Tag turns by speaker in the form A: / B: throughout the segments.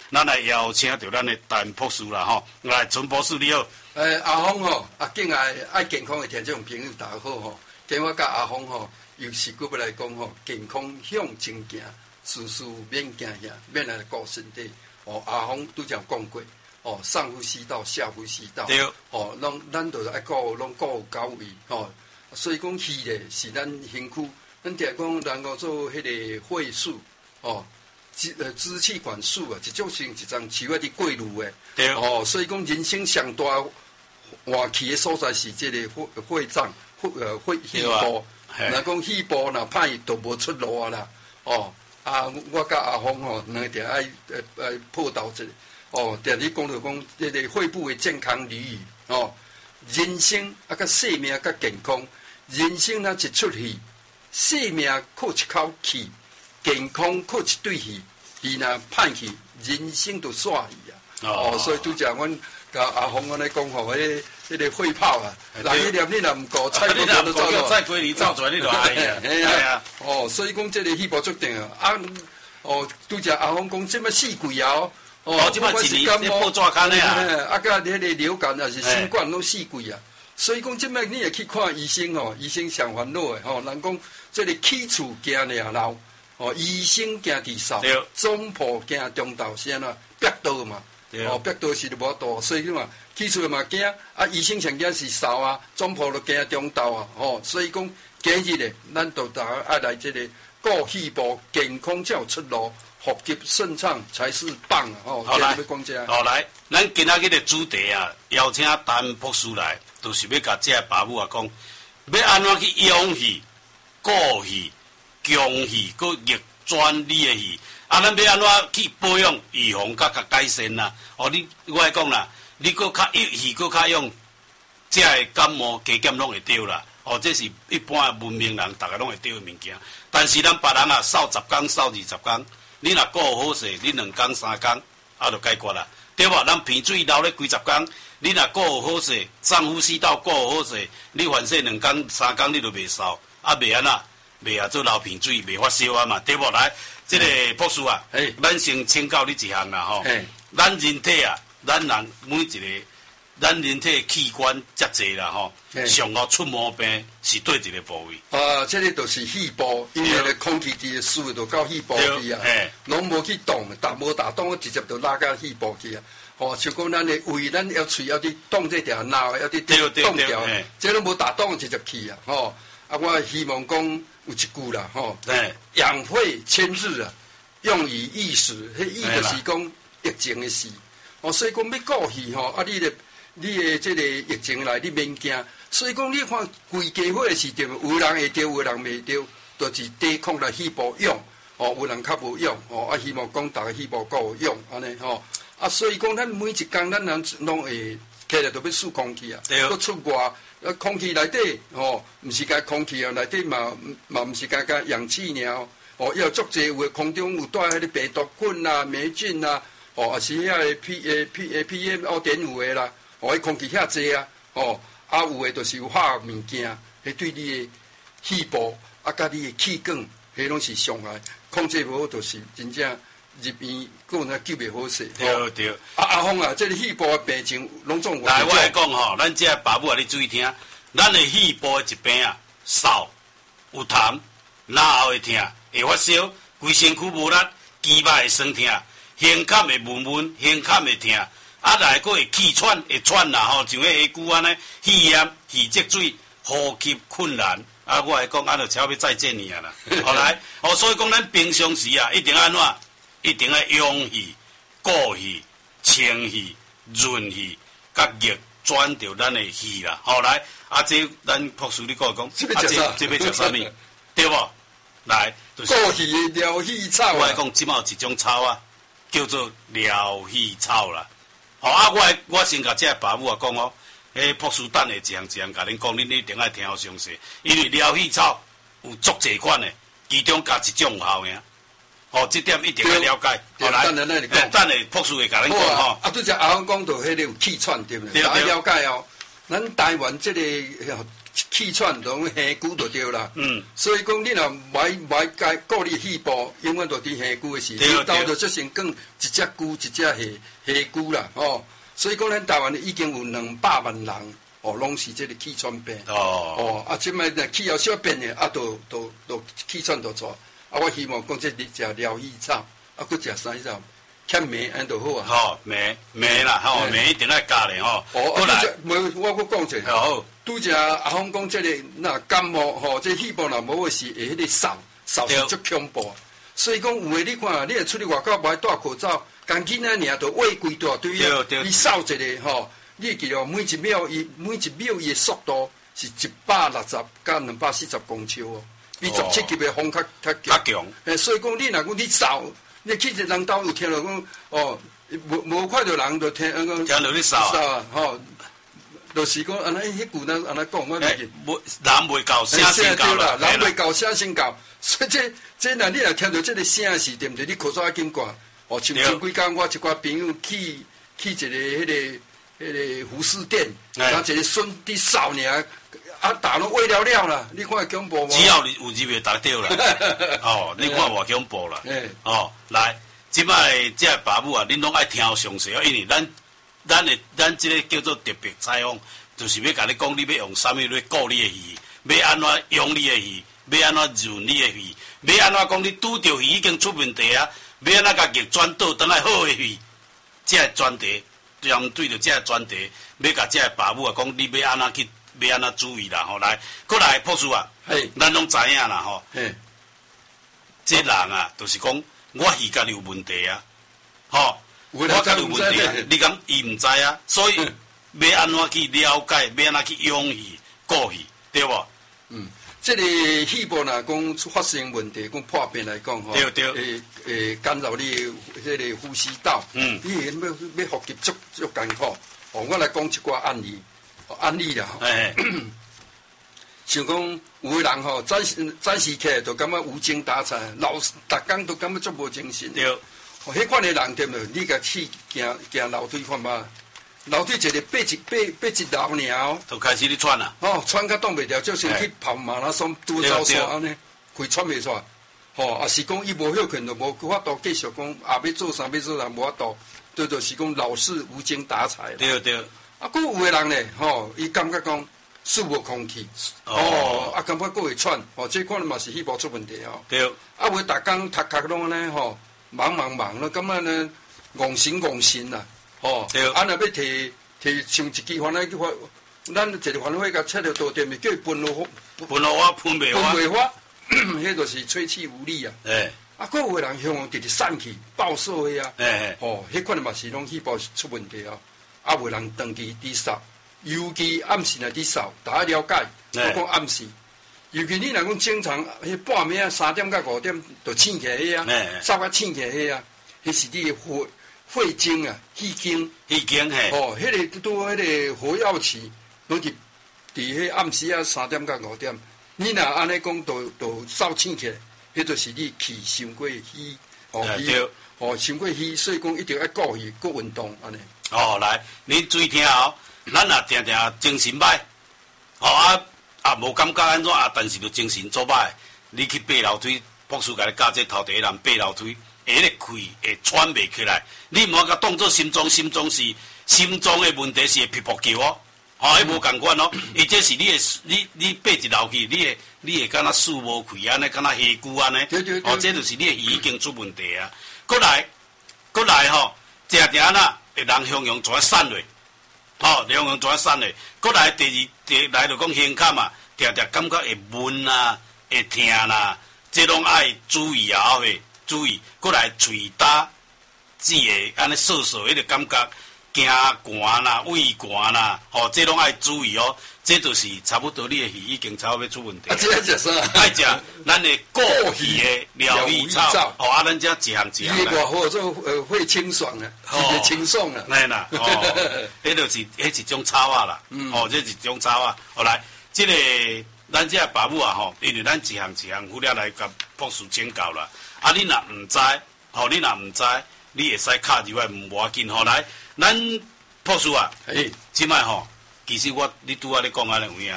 A: 咱来邀请到咱的陈博士啦吼，来陈博士你好。
B: 阿峰吼，境外爱健康的听众朋友大家好吼，今我甲阿峰吼，又是搁要来讲吼，健康向前行，事事免惊吓，免来顾身体。哦，阿峰拄则讲过，哦，上呼吸道，下呼吸道，
A: 对，
B: 哦，咱就爱顾，顾到位，吼。所以讲气咧是咱身躯，咱定讲人讲做迄个血素，哦。支气管束啊，一种像一张树啊伫过路的，
A: 对
B: 哦，所以讲人生上大换气的所在是这个肺脏、肺部。若讲肺部若歹，就无出路啊啦。哦，我甲阿峰吼，两定爱报道一下。哦，定你讲着讲，这个肺部的健康俚语哦，人生啊，甲生命甲健康，人生若一出气，生命靠一口气。健康靠一对气，伊若歹去，人生就煞去啊！哦，所以拄则阮甲阿峰安尼讲吼，迄个肺泡啊，人一念你若毋顾，菜瓜都走了，
A: 菜瓜你走出来你就哎呀，
B: 系啊！哦，所以讲这个肺部足定啊！哦，拄则阿峰讲，即摆四季啊！
A: 哦，即摆一年咧报纸刊咧啊！
B: 啊，甲迄个流感啊，是新冠拢四季啊！所以讲，即摆你也去看医生哦，医生上烦恼的吼，人讲这个起厝惊俩老。哦，医生惊治扫，总铺惊中道，是安怎逼刀嘛？哦，逼刀是就无刀，所以嘛，起厝嘛惊，啊，医生上惊是扫啊，总铺就惊中道啊，哦，所以讲今日咧，咱都大家爱来这个顾肺部健康才有出路，呼吸顺畅才是棒啊！哦，
A: 好来，
B: 好
A: 来，咱今仔日的主题啊，邀请陈博士来，就是要甲这爸母啊讲，要安怎去养气、顾气。强气，佮逆转你的气，咱要安怎去保养、预防、甲改善啦？哦，我来讲啦，你佮较有气，佮较用，这个感冒加减拢会着啦。哦，这是一般文明人，大家拢会着的物件。但是咱别人啊，扫10天、扫20天，你若顾好势，你2天、3天，就解决啦，对无？咱鼻水流咧几十天，你若顾好势，上呼吸道顾好势，你反正2天、3天你就袂扫，袂安怎？袂啊做流鼻水，袂发烧啊嘛，对无？来，这个博士啊，咱先请教你一项啦吼。咱人体啊，咱人每一个，咱人体的器官遮济啦吼，上好出毛病是对一个部位。
B: 这个就是肺部，因为咧空气伫个输就到肺部去啊，拢无去动，无打动，直接就拉到肺部去啊。哦，像讲咱的胃，咱要喙要伫动这条脑，要伫动掉，这拢无打动直接去啊。吼，我希望讲。有一句啦，吼，养肺千日啊，用以易时。迄意就是讲疫情的事，哦，所以讲要顾气吼，你的这个疫情来，你免惊。所以讲你看规家伙的时阵，有人会着，有人袂着，就是抵抗来肺部用，哦，有人较无用，哦，希望讲大家肺部够有用，安尼吼，所以讲咱每一工咱人拢会起来，就要输空气啊，搁出外。空气内底吼，毋是甲空气啊，内底嘛毋是甲氧气尔哦，要足济有诶空中有带迄个病毒菌啦、霉菌啦，哦，也是遐个 PM2.5诶啦，哦，迄空气遐济啊，哦，有诶就是有化物件，迄对你诶肺部甲你诶气管，迄拢是伤害，控制无好就是真正。入院，个人救袂好势。
A: 对。
B: 阿峰啊，这个肺部的病情拢总有。
A: 来，我来讲吼，咱这爸母啊，你注意听，咱的肺部的疾病啊，扫、有痰、然后会痛、会发烧、规身躯无力、肌肉会酸痛、胸坎会闷、胸坎会痛，来个会气喘、会喘啦吼，像迄个句安尼，肺炎、肺积水、呼吸困难。我来讲，就超要再见你啊啦。好来，所以讲咱平常时啊，一定安怎？一定要养气、顾气、清气、润气，甲逆转到咱的气啦。好来，这咱博士你讲，这要食啥物？对不？来，
B: 顾气疗气草。
A: 我来讲，即马有一种草啊，叫做疗气草啦。我先甲这爸母啊讲哦，博士等下一项甲恁讲，恁一定要听好详细，因为疗气草有足济款的，其中加一种有效尔。这点一定要了解。
B: 好来，等
A: 下博士会甲恁讲吼。
B: 拄则阿峰讲到迄个有气喘对不对？要了解哦。咱台湾这个气喘，拢下骨就对啦。所以讲，你若买该顾虑细胞，永远都伫下骨的时，你到着就先讲一只骨一只下骨啦，哦。所以讲，咱台湾已经有200万人，哦，拢是这个气喘病。即摆若气候小变的，都气喘都出。我希望讲，你食疗愈草，佫食啥草？欠镁安就好啊。
A: 好，镁啦，镁一定要加咧吼。
B: 过来，我讲者。好。拄则阿峰讲，这个那感冒这细胞若无时，会迄个扫是足恐怖。所以讲，有诶，你看，你若出去外口，买戴口罩，赶紧啊，尔都胃规大堆啊。伊扫一个你记住每一秒伊诶速度是160到240公尺哦，比17级诶风较强。所以讲，你若讲你扫，你去一人兜有听到讲无看到人就听
A: 到你扫
B: 啊，就是讲，安尼迄句咱安尼讲，我袂记。
A: 人袂够，声先够啦，
B: 人袂够，声先够。所以这若你若听到这个声是对毋对？你口罩要紧挂。像前几工我一寡朋友去一个迄个服饰店，然后一个孙伫扫尔，大拢喂了啦。你看恐怖无？
A: 只要你有入去达到啦。你看偌恐怖啦。来，即摆这爸母啊，恁拢爱听详细，因为咱这个叫做特别采访，就是要甲你讲，你要用啥物来顾你的鱼，要安怎用你的鱼，要安怎润你的鱼，要安怎讲你拄着鱼已经出问题啊，要安怎甲逆转倒转来好的鱼，这个专题，针对着这个专题，要甲这个爸母啊讲，你要安怎注意啦，来，过来博士啊，咱拢知影啦，这人啊，就是讲我鱼家有问题啊，我家有问题啊！你讲伊唔知啊，所以要安怎去了解，要安怎去养鱼、顾鱼，对无？
B: 这个细胞若讲发生问题，讲破病来讲会干扰你这个呼吸道，你要呼吸足艰苦。我来讲一寡案例啦。像讲有的人早时起来就感觉无精打采，逐工都感觉足无精神。迄款的人对毋对？你甲去行楼梯看嘛？楼梯一个爬一楼鸟，
A: 就开始咧喘啦。
B: 喘甲挡袂牢，就先去跑马拉松、拄走山安尼，快喘袂出来。也是讲伊无休困，就无法度继续讲要做啥无法度，就是讲老是无精打采。
A: 对。
B: 佫有的人咧，伊感觉讲输无空气，感觉佫会喘，这可能嘛是细胞出问题哦。
A: 对。
B: 有逐工读拢安尼忙了，感觉呢戇神啦，
A: 对。
B: 若要摕像一支番仔去发，咱一个番仔甲切着多点，叫伊喷落
A: 花，喷袂
B: 花，迄就是吹气无力啊。佫有个人向直直散去，爆扫的啊。迄款嘛是拢细胞出问题啊。有人长期伫扫，尤其暗时若伫扫，大家了解。我讲暗时。尤其你若讲正常，迄半暝啊3点到5点就醒起迄啊，扫啊醒起迄啊，迄是你的肺经啊、气经嘿。迄个拄迄个活跃期，拢伫迄暗时啊3点到5点，你若安尼讲，就扫醒起，迄就是你气伤过虚，伤过虚，所以讲一定要顾伊，顾运动安尼。
A: 来，你注意听咱若定精神歹，无感觉安怎但是就精神做歹。你去爬楼梯，博士甲你教这头第一人爬楼梯，会咧气会喘袂起来。你毋好甲当做心脏是心脏的问题，是会皮肤球哦。迄无共款哦，伊这是你爬一楼去，你会敢若输无气安尼，敢若下骨安尼。
B: 对。
A: 这就是你的已经出问题啊。过来定啦，会人向阳全散落。向阳全散咧，过来第来就讲胸坎啊，定感觉会闷啊，会痛啦，这拢爱注意啊，注意。过来喙焦，只会安尼涩，迄个感觉惊寒啦、胃寒啦，这拢爱注意哦。这就是差不多你的鱼已经差不多要出问题。
B: 这要食啥？
A: 爱食咱的过鱼的疗愈草，咱这一项。
B: 伊偌好做会清爽啊，会清爽啊。
A: 嘿啦，迄就是一种草啊啦。这一种草啊。来，这个咱这爸母啊，因为咱一项忽略来甲博士请教啦。你若唔知，你会使敲入来无要紧。来，咱博士啊，即摆其实你拄仔咧讲安尼有影，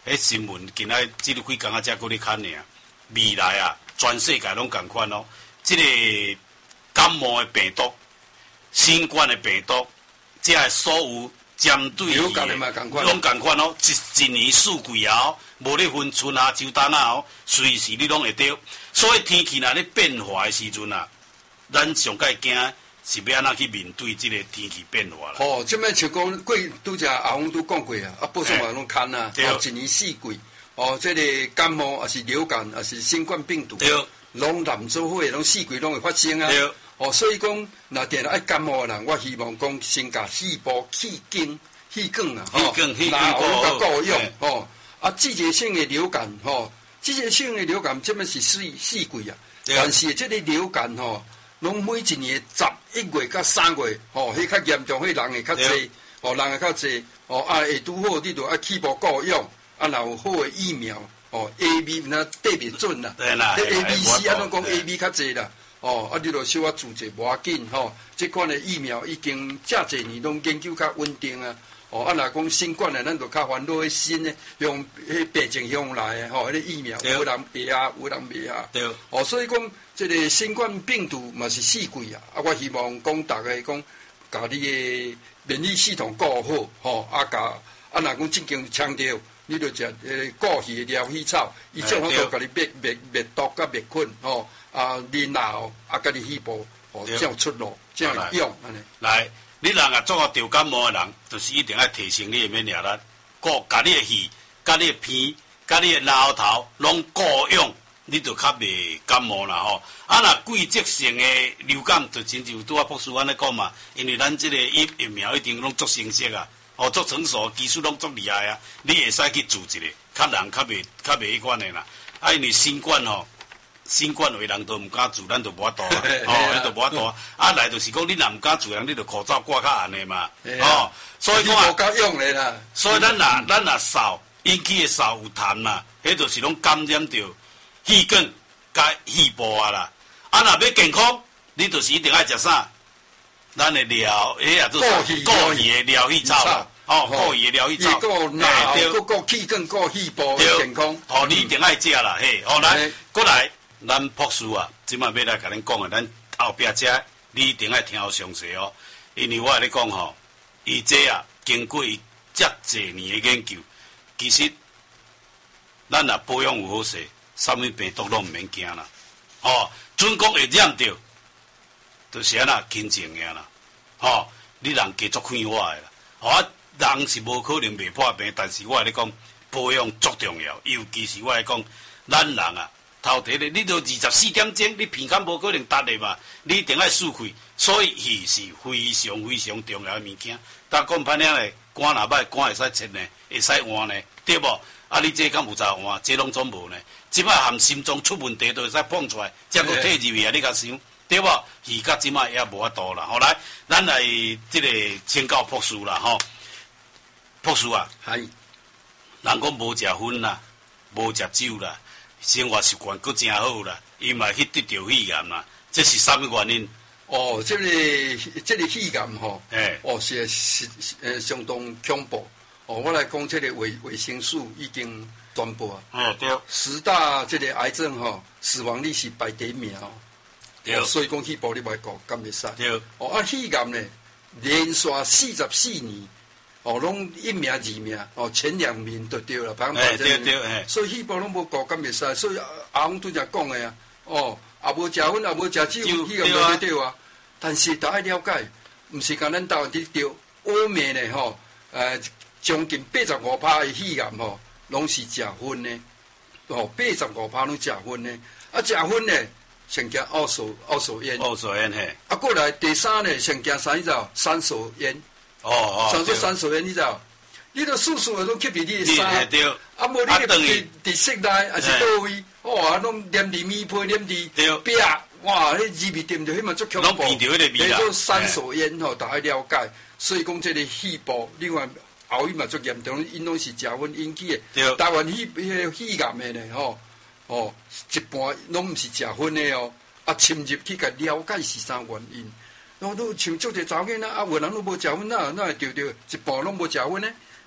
A: 迄新闻今仔即几工仔才搁咧看尔，未来啊，全世界拢共款哦。即个感冒的病毒、新冠的病毒，即个所有针对
B: 流感的嘛，
A: 拢共款哦。一年四季啊，无咧分春夏秋冬啊哦，随时你拢会得。所以天气若咧变化的时阵啊，咱上界惊是要安怎去面对即个天气变化啦。
B: 哦，即摆像讲过拄则阿峰都讲过啊，报纸嘛拢看啊，一年四季，哦，即个感冒也是流感，也是新冠病毒，拢南做伙，拢四季拢会发生啊。哦，所以讲，若定爱感冒的人，我希望讲先甲细胞气管啊，然后甲顾用哦。啊，季节性的流感，季节性的流感即摆是四季啊，但是即个流感拢每一年11月到3月，迄较严重，迄人会较济，人会较济，会拄好你著爱气胞顾用，若有好的疫苗，A、B 那对袂准啦，A、B、C 怎讲 A、B 较济啦。你著小可注者无要紧即款的疫苗已经遮侪年拢研究较稳定啊。若讲新冠的，咱著较烦恼新的，用迄病情向来的迄个疫苗，有人袂下，有人袂下。所以讲，即个新冠病毒嘛是四季啊。我希望讲大家讲，甲你的免疫系统顾好若讲正经强调，你著食过去的疗气草，伊种好都甲你灭毒甲灭菌然后甲你细胞这样出路，这样用安尼。
A: 来，你人啊做到感冒的人，就是一定要提升你的免疫力，甲你的肺、甲你的鼻、甲你的喉头拢顾用，你就较袂感冒啦吼。若季节性的流感，就亲像拄博士安尼讲嘛，因为咱即个疫苗一定拢足成熟啊，足成熟，技术拢足厉害啊，你会使去做一个，人较袂迄款的啦。因为新冠有人都毋敢做，咱就无法度啊，迄就无法度啊。来就是讲，你若毋敢做人，你就口罩挂较暗的嘛，所以讲
B: 无够用的啦。
A: 所以咱若扫引起的扫有痰嘛，迄就是拢感染着气管甲细胞啊啦。若要健康，你就是一定爱食啥？咱的疗，也做啥？过去的疗气草啦，过去的疗气草，
B: 顾气管、顾细胞健康。
A: 你一定爱食啦，嘿，来，过来。咱博士啊，即摆要来甲恁讲的，咱后壁遮你一定爱听好详细哦。因为我甲你讲伊这啊经过伊遮侪年的研究，其实咱若保养有好势，啥物病毒拢毋免惊啦。准讲会染着，就是安那轻症尔啦。你人加足快活的啦。人是无可能袂破病，但是我甲你讲，保养足重要，尤其是我来讲，咱人啊。头题咧，你都24点钟，你鼻孔无可能达的嘛，你一定爱漱气，所以气是非常非常重要的物件。但讲歹听咧，肝若歹，肝会使切呢，会使换呢，对无？你这敢有查换？这拢总无呢。即摆含心脏出问题都会使放出来，才个退入去啊！你甲想，对无？气甲即摆也无法度啦。来，咱来即个请教博士啦，博士啊，人讲无食薰啦，无食酒啦。生活习惯佫真好啦，伊嘛去得着肺癌啦，这是啥物原因？
B: 这个肺癌是相当恐怖。我来讲，这个卫生署已经宣布啊，
A: 对
B: ，10大这个癌症死亡率是排第一名所以讲肺部你袂顾，敢袂使。
A: 对，
B: 肺癌呢，连续44年。拢1名2名，前2名就对了，排行榜
A: 对，
B: 所以细胞拢无顾，敢袂使。所以阿翁拄则讲的啊，也无食薰，也无食酒，细胞都对啊。但是大家了解，毋是讲咱台湾伫对，欧美呢将近85%的肺癌拢是食薰呢，85%拢食薰呢。食薰呢，先惊澳索烟
A: 嘿。
B: 过来第3呢，先惊啥？你知道？三手烟。上做三手烟，你知道？你都速速的拢吸伫你的衫，无你伫室内还是倒位，拢黏伫面皮，黏伫壁，哇！迄味掂着，迄嘛足恐怖。迄做三手烟大家了解。所以讲，这个肺部，另外后尾嘛足严重，因拢是食薰引起的。台湾肺癌的呢，一般拢毋是食薰的侵入去甲了解是啥原因。都像足侪查某囡仔有人拢无食薰，哪会着一半拢无食薰呢？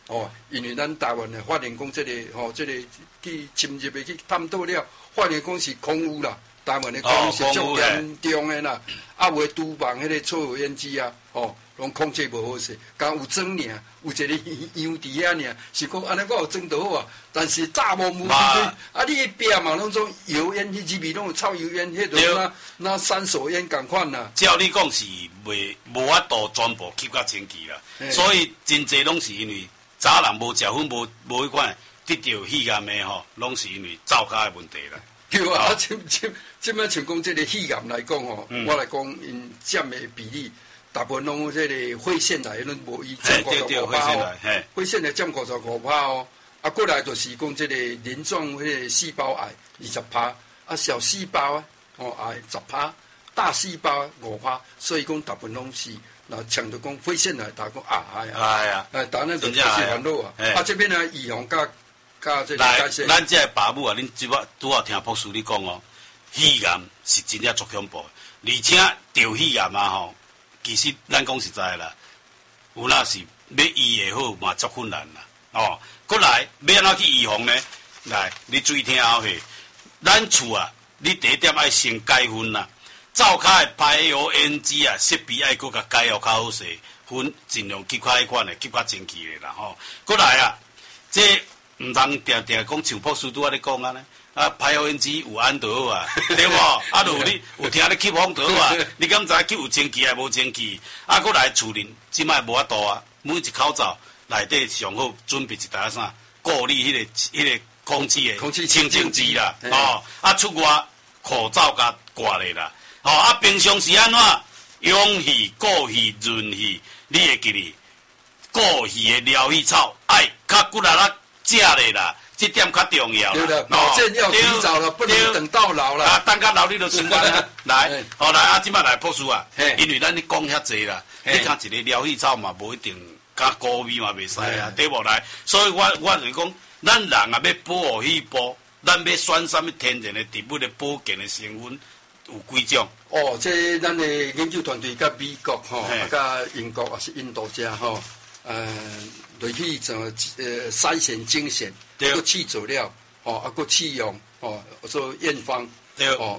B: 哦，因为咱台湾的发现讲这个去深入的去探讨了，发现讲是空污啦，台湾的空污是足严重的啦，啊，有厨房迄个抽油烟机啊，拢控制无好势，敢有装尔，有一个样伫遐尔，是讲安尼我有装就好啊，但是炸无无啊，你迄壁嘛拢种油烟，迄入面拢有臭油烟，迄种那三手烟共款啦。
A: 照你讲是无法度全部吸较清气啦，所以真济拢是因为早人无食薰无迄款得到肺癌的吼，拢是因为灶骹的问题啦。
B: 对啊，即摆像讲即个肺癌来讲吼，我来讲因占的比例。大部分拢即个肺腺癌拢无伊占55%哦，肺腺癌占55%哦，啊，过来就是讲即个鳞状迄个细胞癌20%，啊，小细胞癌10%，大细胞5%，所以讲大部分拢是，那强着讲肺腺癌，大家讲当然就是烦恼啊，啊，这边呢预防甲这个改善。
A: 咱这爸母啊，恁即摆拄好听博士你讲哦，肺癌是真正足恐怖，而且得肺癌嘛吼。其实咱讲实在啦，有那是要医会好嘛，足困难啦。哦，过来要安怎去预防呢？来，你注意听好嘿。咱厝啊，你第一点爱先解薰啦，灶骹的排油烟机啊，设备爱搁甲解哦，较好势，薰尽量吸较迄款的，吸较清气的啦。吼，过来啊，这毋通定定讲像博士拄仔咧讲啊呢。啊，排油烟机有安就好啊，对无？啊，有你有听你吸风就好啊。你敢知吸有清气还无清气？啊，搁来厝里，即摆无法度啊。每一口罩内底上好准备一台啥，过滤迄个空气的清净机啦。哦，啊，出外口罩甲挂咧啦。哦，啊，平常时安怎？氧气、过气、润气，你会记哩？过气的疗气草，爱较骨力啦，食咧啦。这点较重要啦，
B: 对了，保健要提早了，不能等到老了。
A: 啊，等到老你就算啦。来，好来，啊，即摆来博士啊，因为咱你讲遐济啦，你看一个疗气草嘛，无一定加高味嘛，袂使啊，对无来？所以我是讲，咱人啊要保护细胞，咱要选什么天然的植物的保健的成分有几种？
B: 哦，这咱的研究团队甲美国吼，甲英国也是印度遮吼，落去筛选精选。个去走料，个去用，做验方，有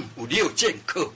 B: 6剑客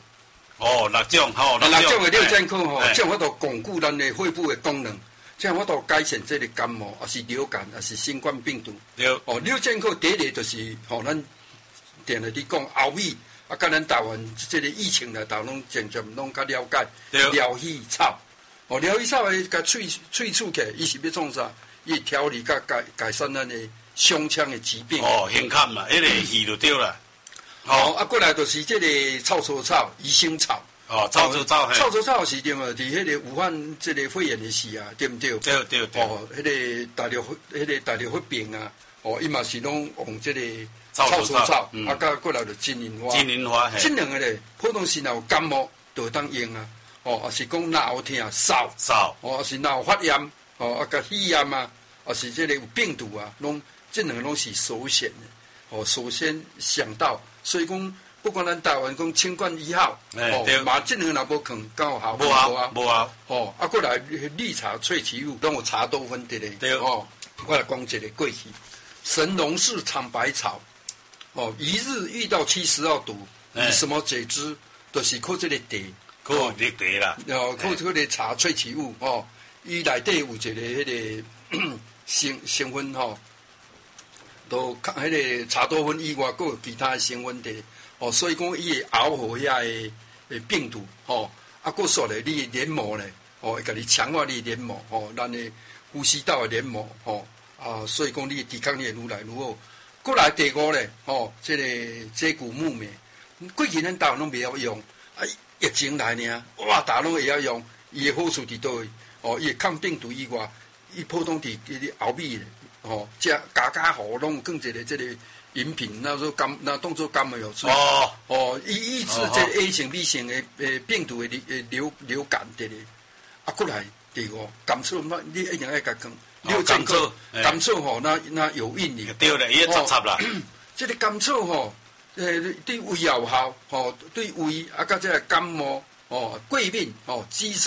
A: ，6种，
B: 6种的6剑客，这样法度巩固咱的肺部的功能，这样法度改善这个感冒，也是流感，也是新冠病毒。6剑客第一个就是，咱定来伫讲后尾，啊，甲咱台湾这个疫情来头拢渐渐拢较了解，疗气草，疗气草的甲萃取起，伊是要创啥？伊调理甲改善咱的。胸腔的疾病
A: 胸坎嘛，迄个气就对啦。
B: 过来就是这个臭草草、鱼腥草。
A: 臭草草，
B: 臭草草是对嘛？伫迄个武汉这个肺炎的时啊，对不对？
A: 对。
B: 迄个大陆发病啊，伊嘛是拢用这个臭草草，甲过来就金银花。这两个咧，普通是若有感冒就当用啊。也是讲若有痛扫，也是若有发炎，甲肺炎啊，也是这个有病毒啊，拢。这两个拢是首选的，首先想到，所以讲，不管咱台湾讲清冠1号，嘛这两个若无抗，刚好无啊，过来绿茶萃取物，拢有茶多酚的咧，我来讲一个过去，神农氏尝百草，一日遇到70度，以什么解之？就是靠这个茶，
A: 靠这茶啦，
B: 靠这个茶萃取物，伊内底有一个迄个成分都迄个茶多酚以外，还有其他成分的，所以讲伊会熬好遐个病毒，搁说咧你的黏膜咧，会甲你强化你的黏膜，咱的呼吸道的黏膜，所以讲你的抵抗力愈来愈好。过来第5咧，这个接骨木棉，过去咱台湾拢袂晓用，疫情来呢，哇，大家拢会晓用，伊的好处伫倒位？伊会抗病毒以外，伊普通伫后面咧。加好拢更一个这个饮品，那说当做感冒药水。抑制这 A 型、B 型的病毒的流感的咧。过来第5，甘草，你一定要甲讲6剑客，甘草那有韵哩。
A: 对咧，伊杂杂啦。
B: 这个甘草对胃也有效，对胃甲这个感冒、过敏、肌少，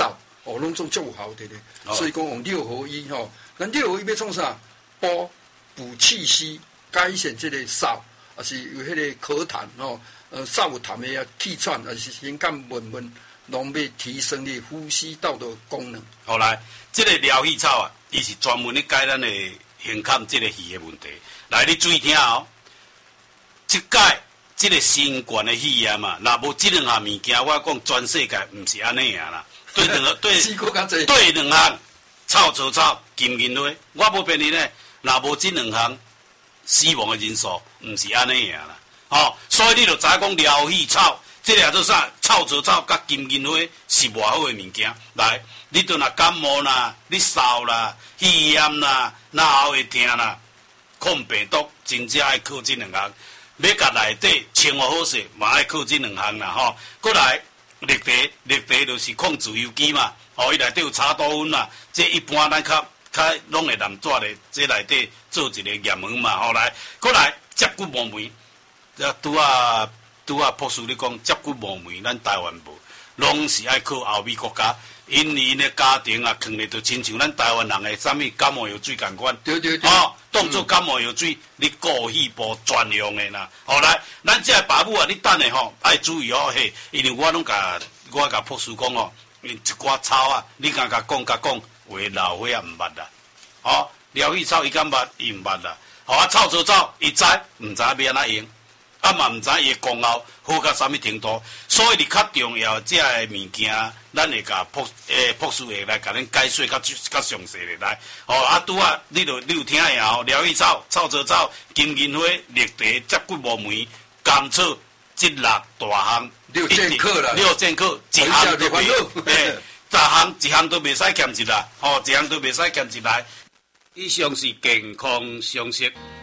B: 哦，拢总足有效的咧。所以讲用六合一吼，咱六合一要创啥？补气息，改善这个嗽，也是有迄个咳痰吼，嗽有痰的啊，气喘，也是心肝闷，拢要提升你呼吸道的功能。
A: 好来，这个疗气草啊，伊是专门咧解咱的胸坎这个气的问题。来，你注意听哦，即解这个新冠的肺炎嘛，若无这两项物件，我讲全世界毋是安尼啊啦。对两项草草草、金银花，我无骗你呢。若无这两项死亡的人数，毋是安尼啊啦。哦，所以你就知影讲疗气草，这俩做啥？草草草甲金银花是偌好的物件。来，你若感冒啦，你嗽啦、肺炎啦、脑喉会痛啦，抗病毒真正爱靠这两项。要甲内底生活好势，嘛爱靠这两项啦吼。过来，绿茶就是抗自由基嘛，伊内底有茶多酚啦，这一般咱较拢会南抓咧，这内底做一个验chứng嘛。后来，过来接骨木梅，拄啊博士你讲接骨木梅，咱台湾无，拢是爱靠欧美国家。因为呢家庭啊，放咧就亲像咱台湾人的啥物感冒药水共款，
B: 对，
A: 当做感冒药水，你过气部专用的啦。后来，咱这爸母啊，你等下吼，爱注意哦嘿，因为我甲博士讲哦，一寡草啊，你甲讲，话老伙啊毋捌啦，疗气草伊敢捌，伊毋捌啦。草草草，伊知，毋知要安怎用。嘛毋知伊功效好到啥物程度，所以你较重要这个物件，咱会甲博士会来甲恁解说较详细的来。拄啊，你有听下吼，疗气草、草草草、金银花、绿茶、接骨木梅、甘草，这6大项
B: 6剑客啦
A: ，6剑客，一项都袂，一项都袂使欠一啦，一项都袂使欠一来。以上是健康常识。